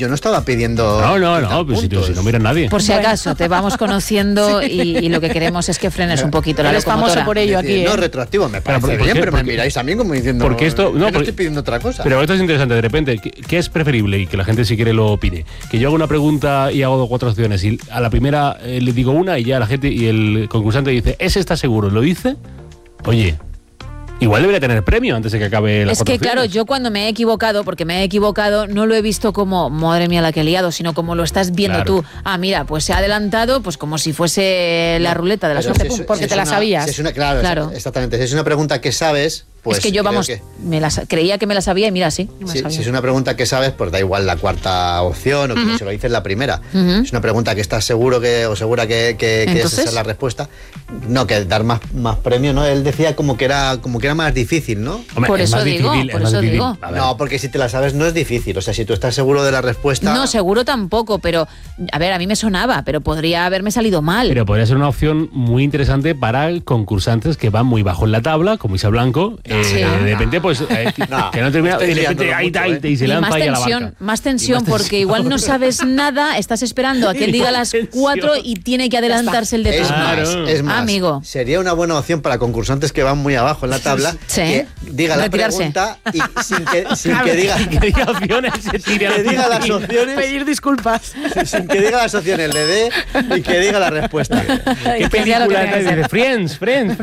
yo no estaba pidiendo... No, pues si no mira nadie. Por si acaso, te vamos conociendo y lo que queremos es que frenes un poquito la locomotora. Eres famoso por ello aquí, No, retroactivo, me parece bien, pero me miráis a mí como diciendo... Porque esto... No estoy pidiendo otra cosa. Pero esto es interesante, de repente, ¿qué es preferible? Y que la gente si quiere lo opine. Que yo hago una pregunta y hago 4 opciones y a la primera le digo una y ya la gente y el concursante dice, ¿ese está seguro? ¿Lo dice? Oye... Igual debería tener premio antes de que acabe la Es que claro, yo cuando me he equivocado, porque me he equivocado, no lo he visto como, madre mía la que he liado, sino como lo estás viendo tú. Ah, mira, pues se ha adelantado, pues como si fuese la ruleta de la suerte, porque te la sabías. Claro, exactamente. Si es una pregunta que sabes... Pues es que yo, creía que me la sabía y mira, sí. Si es una pregunta que sabes, pues da igual la cuarta opción o como se lo dices la primera. Es una pregunta que estás seguro o segura que esa es la respuesta. No, que dar más premio, ¿no? Él decía como que era más difícil, ¿no? Hombre, por eso digo. No, porque si te la sabes no es difícil. O sea, si tú estás seguro de la respuesta... No, seguro tampoco, pero... A ver, a mí me sonaba, pero podría haberme salido mal. Pero podría ser una opción muy interesante para concursantes que van muy bajo en la tabla, como Isa Blanco. De repente, pues, que no termina, de repente y se lanza ahí a la barca. Más tensión, porque igual no sabes nada, estás esperando a que él diga las 4 y tiene que adelantarse el de turno. Es más, amigo. Sería una buena opción para concursantes que van muy abajo en la tabla, que diga la pregunta y sin que diga opciones, que diga las opciones, pedir disculpas. Sin que diga las opciones, le dé y que diga la respuesta. ¿Qué película dice? Friends.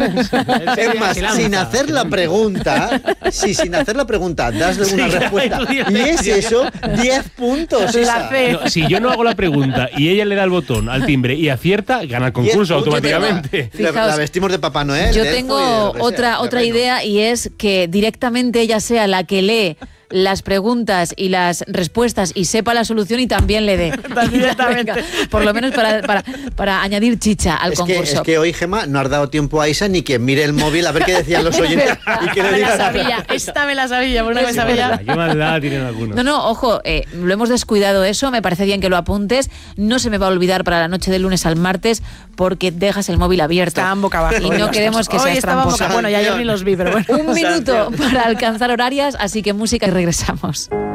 Es más, sin hacer la pregunta, sin hacer la pregunta, das una respuesta y es eso, 10 puntos. No, si yo no hago la pregunta y ella le da el botón al timbre y acierta, gana el concurso automáticamente. La vestimos de Papá Noel. Yo tengo otra idea y es que directamente ella sea la que lee las preguntas y las respuestas y sepa la solución y también le dé. Venga, por lo menos para añadir chicha al concurso. Es que hoy, Gemma, no has dado tiempo a Isa ni que mire el móvil a ver qué decían los oyentes y que le diga. Esta me la sabía, por una vez sabía. ¿Qué maldad tienen algunos? No, ojo, lo hemos descuidado eso, me parece bien que lo apuntes. No se me va a olvidar para la noche del lunes al martes porque dejas el móvil abierto. Estaban boca abajo. Y no queremos que seas tramposa. Bueno, ya ayer ni los vi, pero bueno. Un minuto para alcanzar horarias, así que música y regresamos.